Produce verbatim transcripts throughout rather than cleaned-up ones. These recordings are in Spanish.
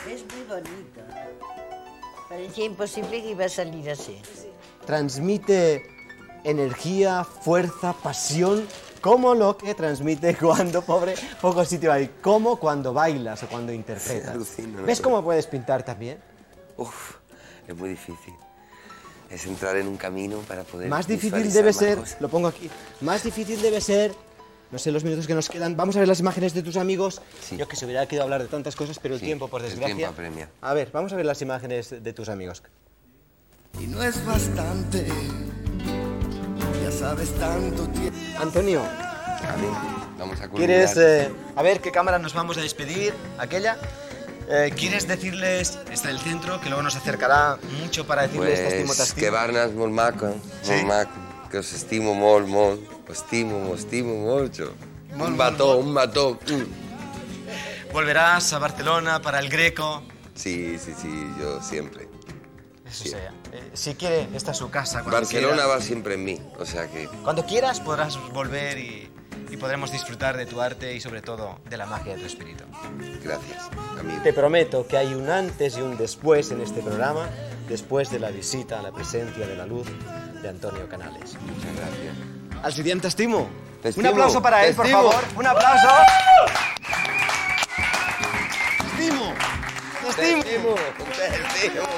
Es muy bonito. Parecía imposible que iba a salir así. Transmite energía, fuerza, pasión, como lo que transmite cuando, pobre, poco sitio hay, como cuando bailas o cuando interpretas. Sí, alucino, ¿Ves no, cómo puedes pintar también? Uf, es muy difícil. Es entrar en un camino para poder Más difícil visualizar debe más ser, cosas. lo pongo aquí, más difícil debe ser, no sé los minutos que nos quedan, vamos a ver las imágenes de tus amigos. Sí. Yo que se hubiera querido hablar de tantas cosas, pero el Sí, tiempo, por el desgracia. tiempo apremia. A ver, vamos a ver las imágenes de tus amigos. Y no es bastante, ya sabes tanto tiempo. Antonio, Vale, vamos a culminar. ¿quieres, eh, a ver qué cámara nos vamos a despedir? ¿Aquella? Eh, ¿Quieres decirles, está el centro, que luego nos acercará mucho para decirles t'estimo, Pues t'estimo? que Barnas molt maco, Sí? molt maco, que os estimo molt, molt, os estimo, os estimo mucho. Molt, un molt, mató, molt. un mató. Mm. Volverás a Barcelona para el Greco. Sí, sí, sí, yo siempre. Eso Sí. sea. Eh, si quiere, esta es su casa. Cuando Barcelona quiera. va siempre en mí, o sea que... Cuando quieras podrás volver y, y podremos disfrutar de tu arte y sobre todo de la magia de tu espíritu. Gracias, amigo. Te prometo que hay un antes y un después en este programa, después de la visita a la presencia de la luz de Antonio Canales. Muchas gracias. Al siguiente te estimo. Te Un estimo, aplauso para te él, por estimo. favor. Un aplauso. Te estimo. Te Te estimo. estimo, te estimo.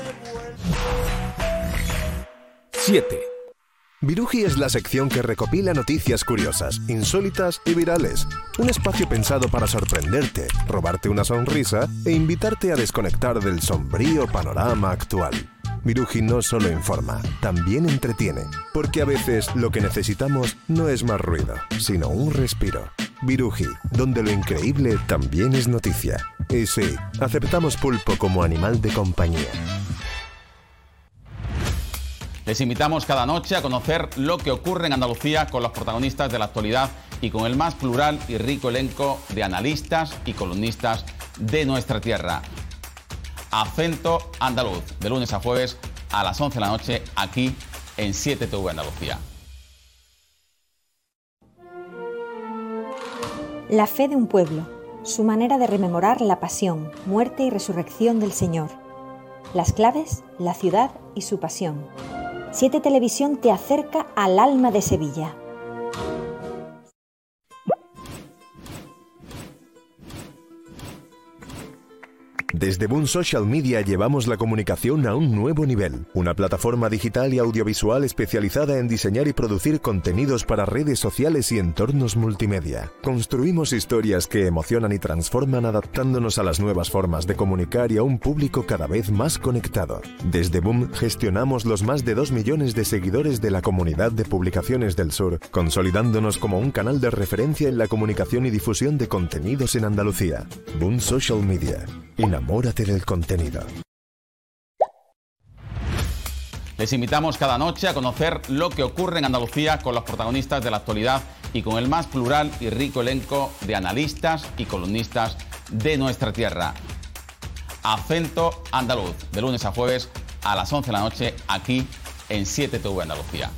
siete. Viruji es la sección que recopila noticias curiosas, insólitas y virales. Un espacio pensado para sorprenderte, robarte una sonrisa e invitarte a desconectar del sombrío panorama actual. Viruji no solo informa, también entretiene, porque a veces lo que necesitamos no es más ruido, sino un respiro. Viruji, donde lo increíble también es noticia. Y sí, aceptamos pulpo como animal de compañía. Les invitamos cada noche a conocer lo que ocurre en Andalucía con los protagonistas de la actualidad y con el más plural y rico elenco de analistas y columnistas de nuestra tierra. Acento Andaluz, de lunes a jueves a las once de la noche, aquí en siete T V Andalucía. La fe de un pueblo, su manera de rememorar la pasión, muerte y resurrección del Señor. Las claves, la ciudad y su pasión. siete Televisión te acerca al alma de Sevilla. Desde Boom Social Media llevamos la comunicación a un nuevo nivel. Una plataforma digital y audiovisual especializada en diseñar y producir contenidos para redes sociales y entornos multimedia. Construimos historias que emocionan y transforman adaptándonos a las nuevas formas de comunicar y a un público cada vez más conectado. Desde Boom gestionamos los más de dos millones de seguidores de la comunidad de publicaciones del sur, consolidándonos como un canal de referencia en la comunicación y difusión de contenidos en Andalucía. Boom Social Media. Enamórate del contenido. Les invitamos cada noche a conocer lo que ocurre en Andalucía con los protagonistas de la actualidad y con el más plural y rico elenco de analistas y columnistas de nuestra tierra. Acento Andaluz, de lunes a jueves a las once de la noche, aquí en siete T V Andalucía.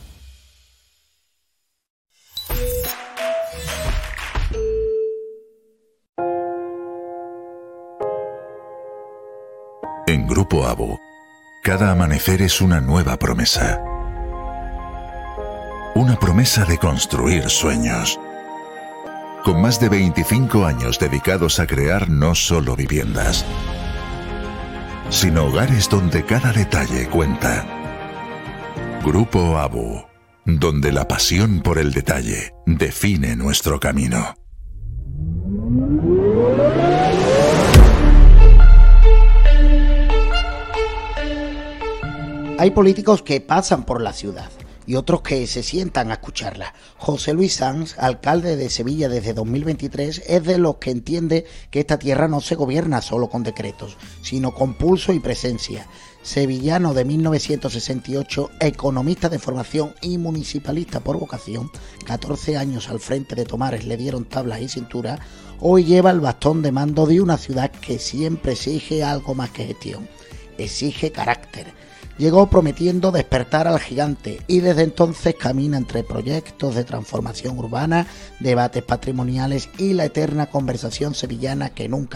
En Grupo ABU, cada amanecer es una nueva promesa. Una promesa de construir sueños. Con más de veinticinco años dedicados a crear no solo viviendas, sino hogares donde cada detalle cuenta. Grupo ABU, donde la pasión por el detalle define nuestro camino. Hay políticos que pasan por la ciudad y otros que se sientan a escucharla. José Luis Sanz, alcalde de Sevilla desde dos mil veintitrés, es de los que entiende que esta tierra no se gobierna solo con decretos, sino con pulso y presencia. Sevillano de mil novecientos sesenta y ocho, economista de formación y municipalista por vocación, catorce años al frente de Tomares le dieron tablas y cintura, hoy lleva el bastón de mando de una ciudad que siempre exige algo más que gestión, exige carácter. Llegó prometiendo despertar al gigante y desde entonces camina entre proyectos de transformación urbana, debates patrimoniales y la eterna conversación sevillana que nunca